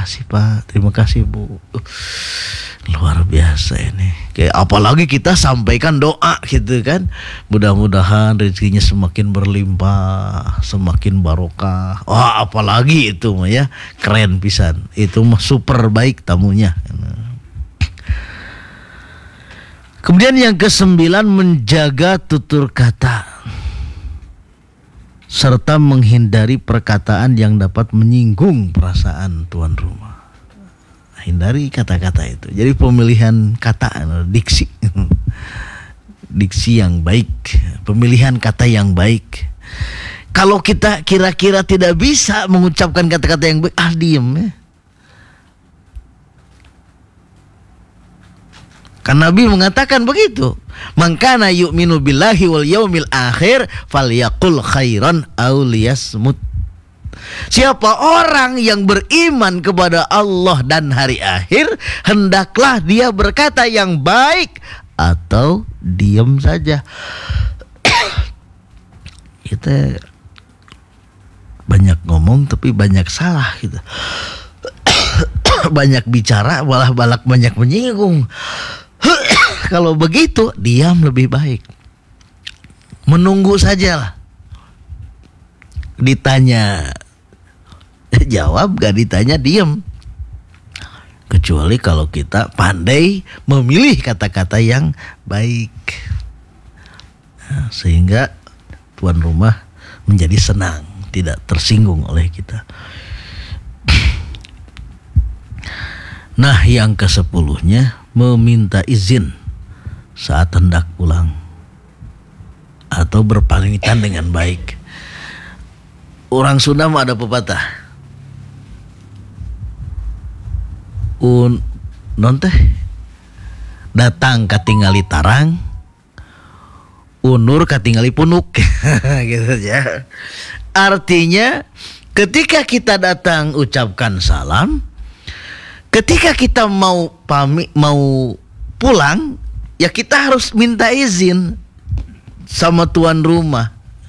kasih Pak, terima kasih Bu. Luar biasa ini. Kayak apalagi kita sampaikan doa gitu kan. Mudah-mudahan rezekinya semakin berlimpah, semakin barokah. Wah, apalagi itu mah ya, keren pisan. Itu mah super baik tamunya. Kemudian yang ke-9, menjaga tutur kata serta menghindari perkataan yang dapat menyinggung perasaan tuan rumah. Hindari kata-kata itu. Jadi pemilihan kata, diksi yang baik, pemilihan kata yang baik. Kalau kita kira-kira tidak bisa mengucapkan kata-kata yang baik, diem ya. Kan Nabi mengatakan begitu. Man kana yu'minu billahi wal yaumil akhir falyaqul khairan aw liyasmut. Siapa orang yang beriman kepada Allah dan hari akhir, hendaklah dia berkata yang baik atau diam saja. Kita banyak ngomong tapi banyak salah gitu. Banyak bicara malah banyak menyinggung. Kalau begitu diam lebih baik. Menunggu sajalah. Ditanya jawab, gak ditanya diam. Kecuali kalau kita pandai memilih kata-kata yang baik, sehingga tuan rumah menjadi senang, tidak tersinggung oleh kita. Nah, yang ke-10-nya, meminta izin saat hendak pulang atau berpamitan dengan baik. Orang Sunda mah ada pepatah, non teh datang katingali tarang, unur katingali punuk. Gitu ya. Artinya ketika kita datang ucapkan salam, ketika kita mau pulang, ya kita harus minta izin sama tuan rumah.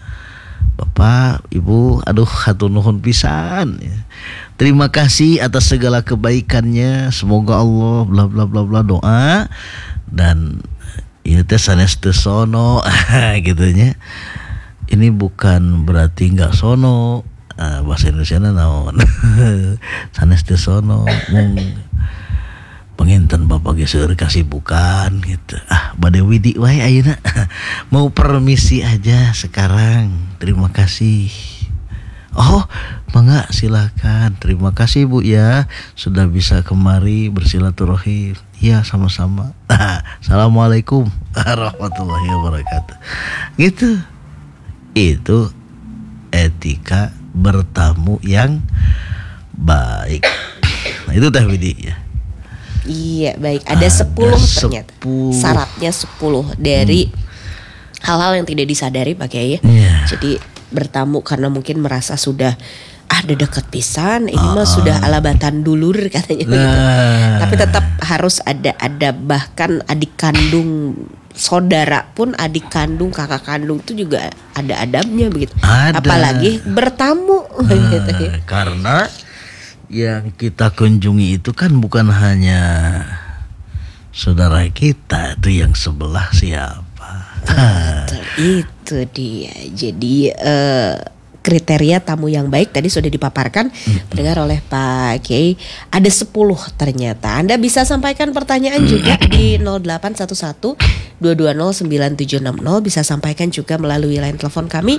Bapak, Ibu, aduh hatur nuhun pisan. Terima kasih atas segala kebaikannya. Semoga Allah bla bla bla bla doa dan ini teh sanes teu sono gitunya. Ini bukan berarti enggak sono. Bahasa Indonesia naon? Sanes teu sono mung penginten Bapak ge seueur kasibukan gitu. Bade widi wae ayeuna. Mau permisi aja sekarang. Terima kasih. Oh, mangga silakan. Terima kasih Bu ya sudah bisa kemari bersilaturahim. Iya, sama-sama. Assalamualaikum warahmatullahi wabarakatuh. Gitu. Itu etika bertamu yang baik. Nah, itu Teh Widi ya. Iya, baik. Ada 10 ternyata. Syaratnya 10 dari hal-hal yang tidak disadari Pak Kiai ya. Yeah. Jadi bertamu karena mungkin merasa sudah ada dekat pisan, ini mah sudah alabatan dulur katanya gitu. Tapi tetap harus ada bahkan adik kandung, saudara pun adik kandung, kakak kandung itu juga ada adabnya begitu. Apalagi bertamu gitu ya. Karena yang kita kunjungi itu kan bukan hanya saudara kita, itu yang sebelah siapa. Itu dia. Jadi kriteria tamu yang baik tadi sudah dipaparkan pendengar oleh Pak Kiai. Ada 10 ternyata. Anda bisa sampaikan pertanyaan juga di 0811-220-9760. Bisa sampaikan juga melalui line telepon kami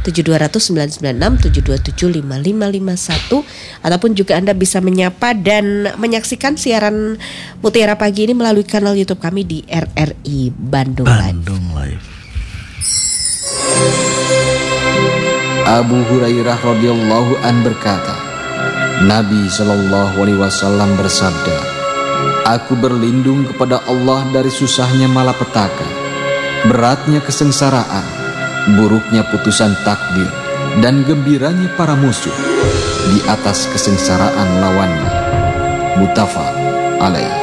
7200-996-727-5551. Ataupun juga Anda bisa menyapa dan menyaksikan siaran Mutiara Pagi ini melalui kanal YouTube kami di RRI Bandung Live. Abu Hurairah radhiyallahu an berkata, Nabi sallallahu alaihi wasallam bersabda, aku berlindung kepada Allah dari susahnya malapetaka, beratnya kesengsaraan, buruknya putusan takdir, dan gembiranya para musuh di atas kesengsaraan lawannya. Muttafaq alaih.